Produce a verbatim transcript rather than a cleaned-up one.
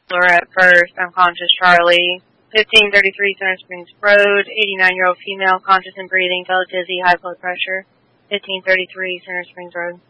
Laura at first, unconscious Charlie. fifteen thirty-three Center Springs Road, eighty-nine-year-old female, conscious and breathing, felt dizzy, high blood pressure. fifteen thirty-three Center Springs Road.